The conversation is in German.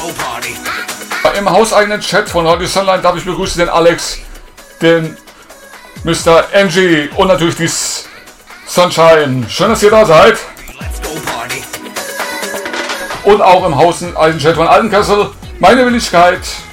Im hauseigenen Chat von Radio Sunline darf ich begrüßen den Alex, den Mr. Angie und natürlich die Sunshine. Schön, dass ihr da seid. Und auch im hauseigenen Chat von Altenkessel, meine Willigkeit.